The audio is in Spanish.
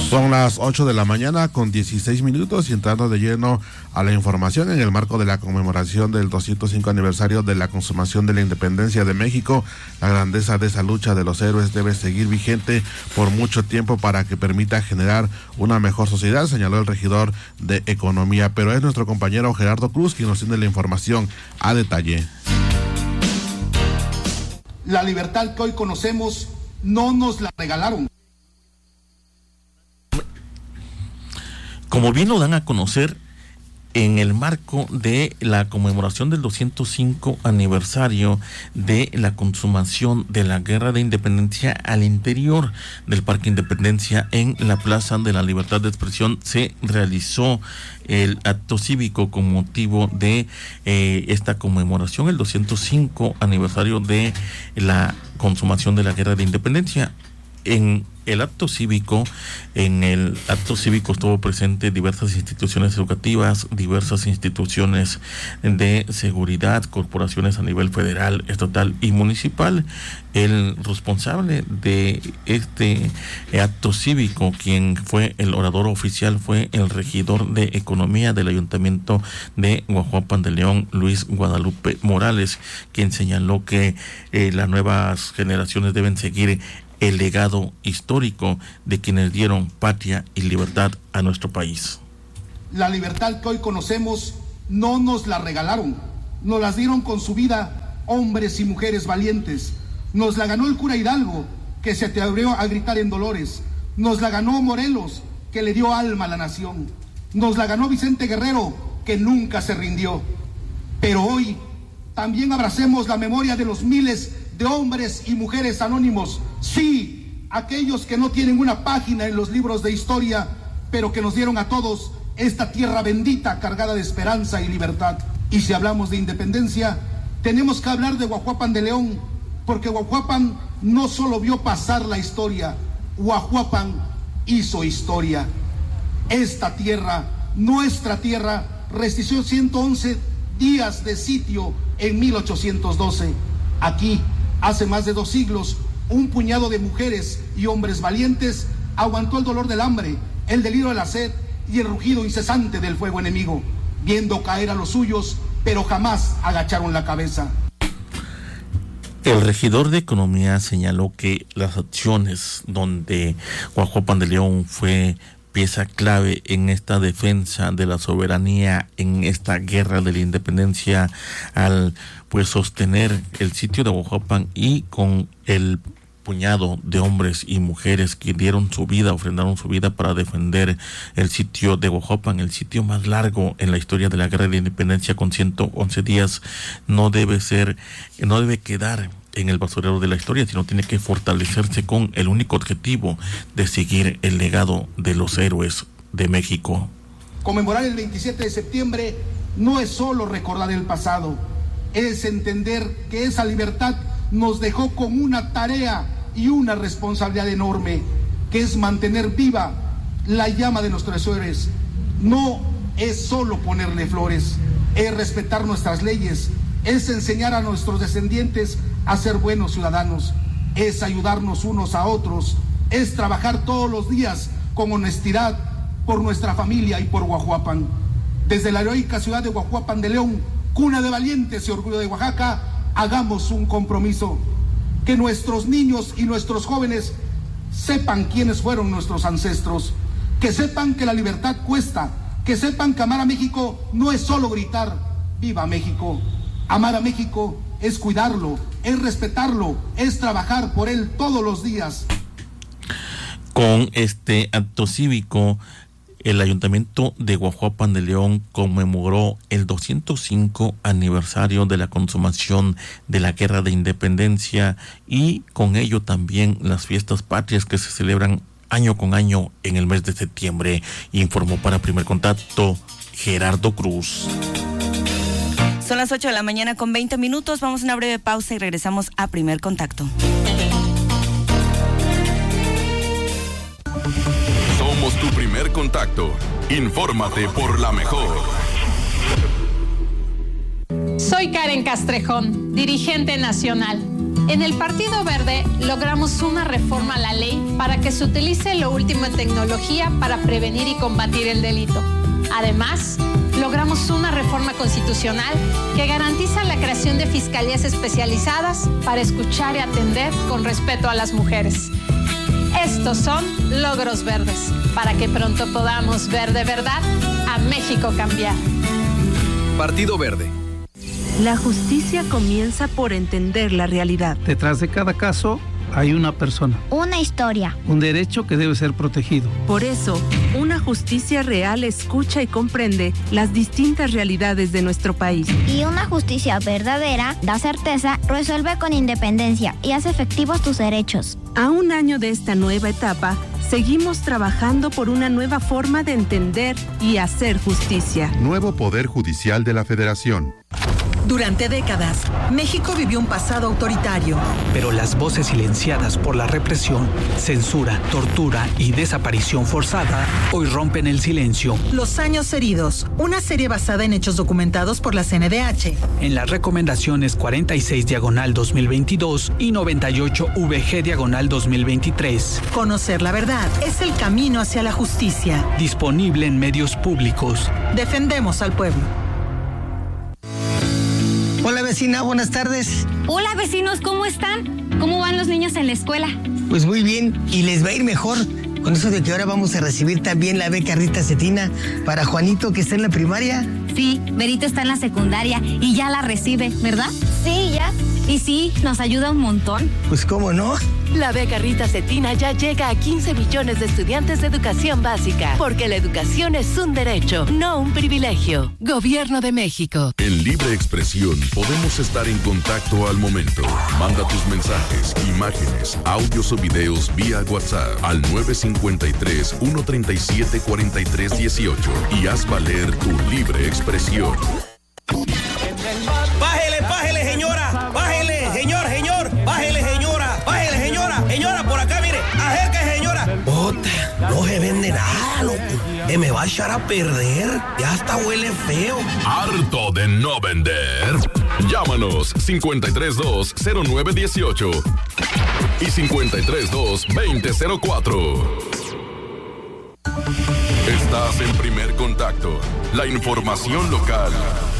Son las 8 de la mañana con 16 minutos y entrando de lleno a la información en el marco de la conmemoración del 205 aniversario de la consumación de la independencia de México. La grandeza de esa lucha de los héroes debe seguir vigente por mucho tiempo para que permita generar una mejor sociedad, señaló el regidor de Economía, pero es nuestro compañero Gerardo Cruz quien nos tiene la información a detalle. La libertad que hoy conocemos no nos la regalaron. Como bien lo dan a conocer, en el marco de la conmemoración del 205 aniversario de la consumación de la Guerra de Independencia al interior del Parque Independencia en la Plaza de la Libertad de Expresión, se realizó el acto cívico con motivo de esta conmemoración, el 205 aniversario de la consumación de la Guerra de Independencia. En el acto cívico estuvo presente diversas instituciones educativas, diversas instituciones de seguridad, corporaciones a nivel federal, estatal y municipal. El responsable de este acto cívico, quien fue el orador oficial, fue el regidor de Economía del Ayuntamiento de Guajuapan de León, Luis Guadalupe Morales, quien señaló que las nuevas generaciones deben seguir el legado histórico de quienes dieron patria y libertad a nuestro país. La libertad que hoy conocemos no nos la regalaron, nos las dieron con su vida hombres y mujeres valientes. Nos la ganó el cura Hidalgo, que se atrevió a gritar en Dolores. Nos la ganó Morelos, que le dio alma a la nación. Nos la ganó Vicente Guerrero, que nunca se rindió. Pero hoy también abracemos la memoria de los miles de hombres y mujeres anónimos, sí, aquellos que no tienen una página en los libros de historia, pero que nos dieron a todos esta tierra bendita cargada de esperanza y libertad. Y si hablamos de independencia, tenemos que hablar de Guajuapan de León, porque Guajuapan no solo vio pasar la historia, Guajuapan hizo historia. Esta tierra, nuestra tierra, resistió 111 días de sitio en 1812. Aquí, hace más de 2 siglos, un puñado de mujeres y hombres valientes aguantó el dolor del hambre, el delirio de la sed y el rugido incesante del fuego enemigo, viendo caer a los suyos, pero jamás agacharon la cabeza. El regidor de Economía señaló que las acciones donde Guajuapan de León fue pieza clave en esta defensa de la soberanía, en esta guerra de la independencia, al sostener el sitio de Guajuapan y con el puñado de hombres y mujeres que dieron su vida, ofrendaron su vida para defender el sitio de Guajuapan, el sitio más largo en la historia de la guerra de la independencia, con 111 días, no debe quedar en el basurero de la historia, sino tiene que fortalecerse con el único objetivo de seguir el legado de los héroes de México. Conmemorar el 27 de septiembre no es solo recordar el pasado, es entender que esa libertad nos dejó con una tarea y una responsabilidad enorme, que es mantener viva la llama de nuestros héroes. No es solo ponerle flores, es respetar nuestras leyes, es enseñar a nuestros descendientes a ser buenos ciudadanos, es ayudarnos unos a otros, es trabajar todos los días con honestidad por nuestra familia y por Guajuapan. Desde la heroica ciudad de Guajuapan de León, cuna de valientes y orgullo de Oaxaca, hagamos un compromiso, que nuestros niños y nuestros jóvenes sepan quiénes fueron nuestros ancestros, que sepan que la libertad cuesta, que sepan que amar a México no es solo gritar ¡Viva México! Amar a México es cuidarlo, es respetarlo, es trabajar por él todos los días. Con este acto cívico, el Ayuntamiento de Guajuapan de León conmemoró el 205 aniversario de la consumación de la Guerra de Independencia y con ello también las fiestas patrias que se celebran año con año en el mes de septiembre. Informó para Primer Contacto Gerardo Cruz. Son las 8 de la mañana con 20 minutos. Vamos a una breve pausa y regresamos a Primer Contacto. Somos tu primer contacto. Infórmate por la mejor. Soy Karen Castrejón, dirigente nacional. En el Partido Verde logramos una reforma a la ley para que se utilice lo último en tecnología para prevenir y combatir el delito. Además, logramos una reforma constitucional que garantiza la creación de fiscalías especializadas para escuchar y atender con respeto a las mujeres. Estos son logros verdes, para que pronto podamos ver de verdad a México cambiar. Partido Verde. La justicia comienza por entender la realidad. Detrás de cada caso hay una persona. Una historia. Un derecho que debe ser protegido. Por eso, una justicia real escucha y comprende las distintas realidades de nuestro país. Y una justicia verdadera da certeza, resuelve con independencia y hace efectivos tus derechos. A un año de esta nueva etapa, seguimos trabajando por una nueva forma de entender y hacer justicia. Nuevo Poder Judicial de la Federación. Durante décadas, México vivió un pasado autoritario. Pero las voces silenciadas por la represión, censura, tortura y desaparición forzada hoy rompen el silencio. Los años heridos, una serie basada en hechos documentados por la CNDH. En las recomendaciones 46/2022 y 98/VG/2023. Conocer la verdad es el camino hacia la justicia. Disponible en medios públicos. Defendemos al pueblo. Hola vecina, buenas tardes. Hola vecinos, ¿cómo están? ¿Cómo van los niños en la escuela? Pues muy bien, y les va a ir mejor con eso de que ahora vamos a recibir también la beca Rita Cetina para Juanito, que está en la primaria. Sí, Berito está en la secundaria y ya la recibe, ¿verdad? Sí, ya. Y sí, nos ayuda un montón. Pues cómo no. La beca Rita Cetina ya llega a 15 millones de estudiantes de educación básica, porque la educación es un derecho, no un privilegio. Gobierno de México. En Libre Expresión podemos estar en contacto al momento. Manda tus mensajes, imágenes, audios o videos vía WhatsApp al 953-137-4318 y haz valer tu libre expresión. Bájele, bájele, señora. Bájele, señor, bájele, señora. Bájele, señora. Señora, por acá, mire. Acérquese, señora. No se vende nada, loco. Me va a echar a perder. Ya hasta huele feo. ¿Harto de no vender? Llámanos 532-0918 y 532-2004. Estás en Primer Contacto. La información local